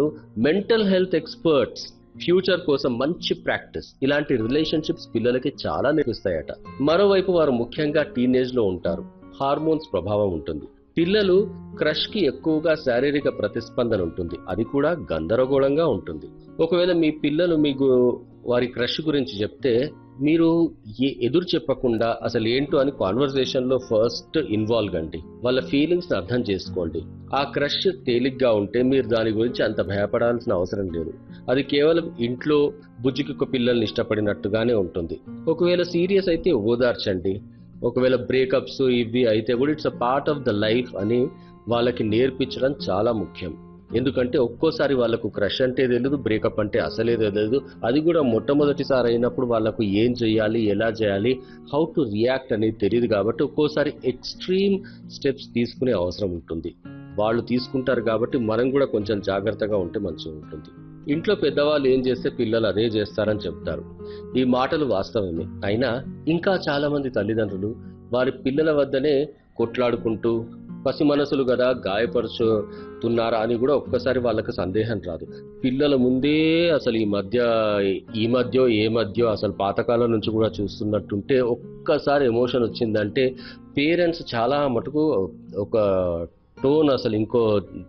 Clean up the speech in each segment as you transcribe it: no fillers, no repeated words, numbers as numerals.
Mental health experts, future కోసం మంచి practice, ఇలాంటి రిలేషన్షిప్స్ పిల్లలకి చాలా నేర్పిస్తాయట. మరోవైపు వారు ముఖ్యంగా టీనేజ్ లో ఉంటారు, హార్మోన్స్ ప్రభావం ఉంటుంది. పిల్లలు క్రష్ కి ఎక్కువగా శారీరక ప్రతిస్పందన ఉంటుంది, అది కూడా గందరగోళంగా ఉంటుంది. ఒకవేళ మీ పిల్లలు మీకు వారి క్రష్ గురించి చెప్తే మీరు ఎదురు చెప్పకుండా అసలు ఏంటో అని కాన్వర్సేషన్ లో ఫస్ట్ ఇన్వాల్వ్ కండి. వాళ్ళ ఫీలింగ్స్ ని అర్థం చేసుకోండి. ఆ క్రష్ తేలిగ్గా ఉంటే మీరు దాని గురించి అంత భయపడాల్సిన అవసరం లేదు. అది కేవలం ఇంట్లో బుజ్జికి పిల్లల్ని ఇష్టపడినట్టుగానే ఉంటుంది. ఒకవేళ సీరియస్ అయితే ఓదార్చండి. ఒకవేళ బ్రేకప్స్ ఇవి అయితే కూడా it's a part of the life అని వాళ్ళకి నేర్పించడం చాలా ముఖ్యం. ఎందుకంటే ఒక్కోసారి వాళ్ళకు క్రష్ అంటే తెలియదు, బ్రేకప్ అంటే అసలే తెలియదు. అది కూడా మొట్టమొదటిసారి అయినప్పుడు వాళ్ళకు ఏం చేయాలి, ఎలా చేయాలి, హౌ టు రియాక్ట్ అనేది తెలియదు. కాబట్టి ఒక్కోసారి ఎక్స్ట్రీమ్ స్టెప్స్ తీసుకునే అవసరం ఉంటుంది. వాళ్ళు తీసుకుంటారు కాబట్టి మనం కూడా కొంచెం జాగ్రత్తగా ఉంటే మంచిగా ఉంటుంది. ఇంట్లో పెద్దవాళ్ళు ఏం చేస్తే పిల్లలు అదే చేస్తారని చెప్తారు. ఈ మాటలు వాస్తవమే. అయినా ఇంకా చాలా మంది తల్లిదండ్రులు వారి పిల్లల వద్దనే కొట్లాడుకుంటూ పసి మనసులు కదా గాయపరుచుతున్నారా అని కూడా ఒక్కసారి వాళ్ళకి సందేహం రాదు. పిల్లల ముందే అసలు ఈ మధ్య అసలు పాతకాలం నుంచి కూడా చూస్తున్నట్టుంటే ఒక్కసారి ఎమోషన్ వచ్చిందంటే పేరెంట్స్ చాలా మటుకు ఒక టోన్ అసలు ఇంకో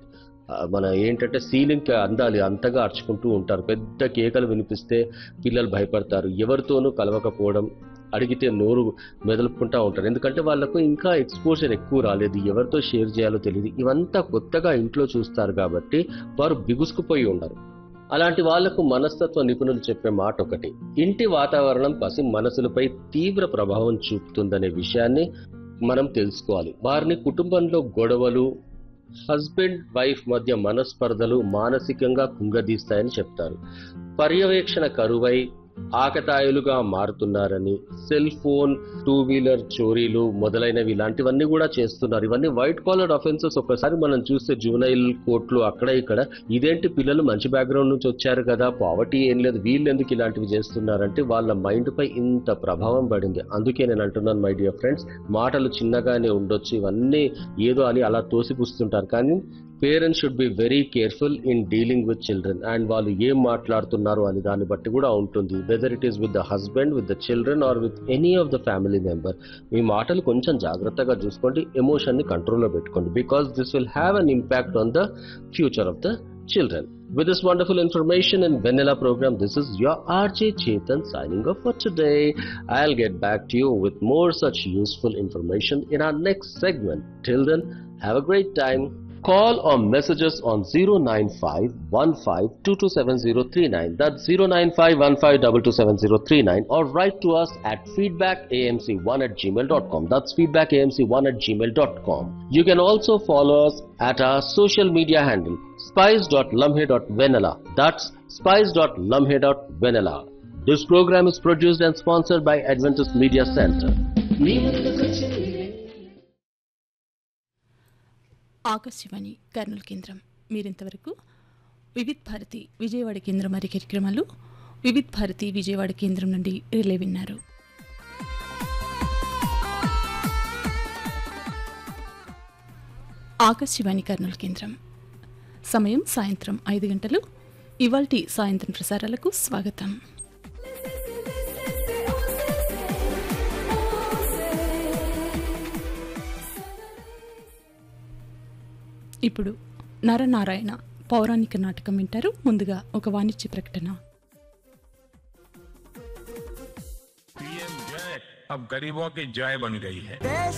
మన ఏంటంటే సీలింగ్ అందాలి అంతగా అర్చుకుంటూ ఉంటారు. పెద్ద కేకలు వినిపిస్తే పిల్లలు భయపడతారు. ఎవరితోనూ కలవకపోవడం, అడిగితే నోరు మెదలుపుకుంటా ఉంటారు. ఎందుకంటే వాళ్ళకు ఇంకా ఎక్స్పోజర్ ఎక్కువ రాలేదు, ఎవరితో షేర్ చేయాలో తెలియదు. ఇవంతా కొత్తగా ఇంట్లో చూస్తారు కాబట్టి వారు బిగుసుకుపోయి ఉన్నారు. అలాంటి వాళ్లకు మనస్తత్వ నిపుణులు చెప్పే మాట ఒకటి: ఇంటి వాతావరణం పసి మనసులపై తీవ్ర ప్రభావం చూపుతుందనే విషయాన్ని మనం తెలుసుకోవాలి. వారిని కుటుంబంలో గొడవలు, హస్బెండ్ వైఫ్ మధ్య మనస్పర్ధలు మానసికంగా కుంగదీస్తాయని చెప్తారు. పర్యవేక్షణ కరువై ఆకతాయిలుగా మారుతున్నారని, సెల్ ఫోన్, టూ వీలర్ చోరీలు మొదలైనవి ఇలాంటివన్నీ కూడా చేస్తున్నారు. ఇవన్నీ వైట్ కాలర్ అఫెన్సెస్. ఒకసారి మనం చూస్తే జువెనైల్ కోర్టులు అక్కడ ఇక్కడ ఇదేంటి పిల్లలు మంచి బ్యాక్గ్రౌండ్ నుంచి వచ్చారు కదా, పావర్టీ ఏం లేదు, వీళ్ళు ఎందుకు ఇలాంటివి చేస్తున్నారంటే వాళ్ళ మైండ్ పై ఇంత ప్రభావం పడింది. అందుకే నేను అంటున్నాను మై డియర్ ఫ్రెండ్స్, మాటలు చిన్నగానే ఉండొచ్చు, ఇవన్నీ ఏదో అని అలా తోసిపుస్తుంటారు. కానీ parents should be very careful in dealing with children. And వాళ్ళు ఏం మాట్లాడుతున్నారు అని దాన్ని బట్టి కూడా ఉంటుంది. Whether it is with the husband, with the children are with any of the family member. మీ మాటలు కొంచెం జాగ్రత్తగా చూసుకోండి, ఎమోషన్ ని కంట్రోల్లో పెట్టుకోండి. Because this will have an impact on the future of the children. With this wonderful information in Vanilla program, this is your RJ Chetan signing off for today. I'll get back to you with more such useful information in our next segment. Till then, have a great time. Call or messages on 09515227039. That's 09515227039, or write to us at feedbackamc1@gmail.com. That's feedbackamc1@gmail.com. You can also follow us at our social media handle spice.lumhe.vanilla. That's spice.lumhe.vanilla. This program is produced and sponsored by Adventist Media Center. Akashvani Kurnool కేంద్రం. మీరింతవరకు వివిధ్ భారతి విజయవాడ కేంద్రం వారి కార్యక్రమాలు వివిధ్ భారతి విజయవాడ కేంద్రం నుండి relay విన్నారు. ఆకాశవాణి కర్నూలు కేంద్రం. సమయం సాయంత్రం 5 గంటలు. ఇవాల్టి సాయంత్రం ప్రసారాలకు స్వాగతం. ఇప్పుడు నరనారాయణ పౌరాణిక నాటకం వింటారు. ముందుగా ఒక వాణిజ్య ప్రకటన. अब गरीबों की जय बन गई है।